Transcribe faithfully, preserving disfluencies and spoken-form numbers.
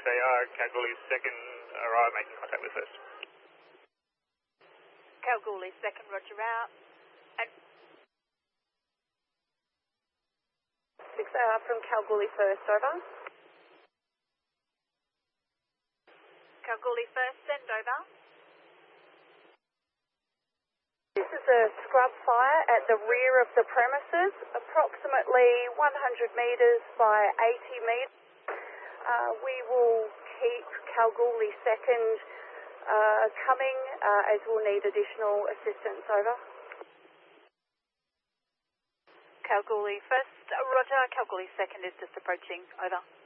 A R, Kalgoorlie second, arrive, making contact with first. Kalgoorlie second, roger out. And six A R from Kalgoorlie first, over. Kalgoorlie first, send over. This is a scrub fire at the rear of the premises, approximately one hundred metres by eighty metres. Uh, we will keep Kalgoorlie second uh, coming uh, as we'll need additional assistance, over. Kalgoorlie first, roger, Kalgoorlie second is just approaching, over.